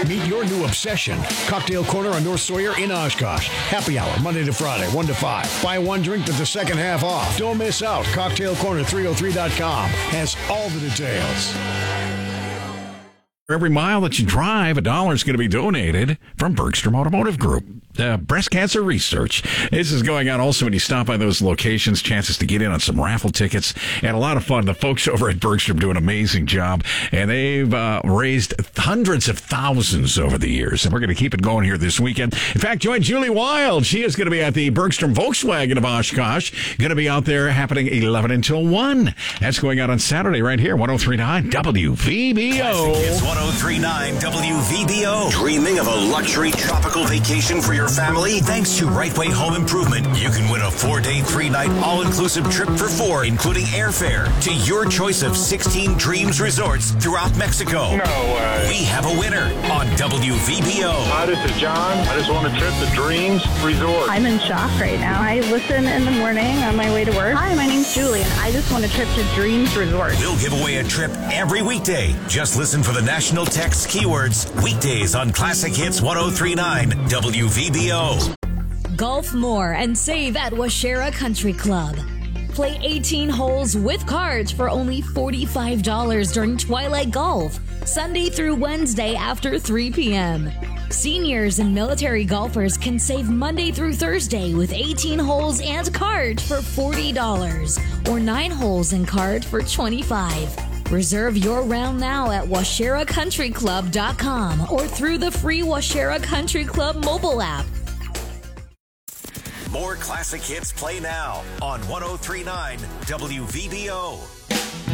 Meet your new obsession. Cocktail Corner on North Sawyer in Oshkosh. Happy hour, Monday to Friday, 1 to 5. Buy one drink with the second half off. Don't miss out. CocktailCorner303.com has all the details. For every mile that you drive, $1 is going to be donated from Bergstrom Automotive Group. Breast cancer research. This is going on also when you stop by those locations, chances to get in on some raffle tickets, and a lot of fun. The folks over at Bergstrom do an amazing job, and they've raised hundreds of thousands over the years, and we're going to keep it going here this weekend. In fact, join Julie Wild. She is going to be at the Bergstrom Volkswagen of Oshkosh. Going to be out there happening 11 until 1. That's going out on Saturday right here, 103.9 WVBO. Classic Hits 103.9 WVBO. Dreaming of a luxury tropical vacation for your family? Thanks to Rightway Home Improvement, you can win a 4-day, 3-night all-inclusive trip for 4, including airfare, to your choice of 16 Dreams resorts throughout Mexico. No way. We have a winner on WVBO. Hi, this is John. I just want a trip to Dreams Resort. I'm in shock right now. I listen in the morning on my way to work. Hi, my name's Julie, and I just want a trip to Dreams Resort. We'll give away a trip every weekday. Just listen for the national text keywords weekdays on Classic Hits 103.9 WVBO. Golf more and save at Washera Country Club. Play 18 holes with cards for only $45 during Twilight Golf, Sunday through Wednesday after 3 p.m. Seniors and military golfers can save Monday through Thursday with 18 holes and cards for $40 or 9 holes and cards for $25. Reserve your round now at WasheraCountryClub.com or through the free Washera Country Club mobile app. More classic hits play now on 103.9 WVBO.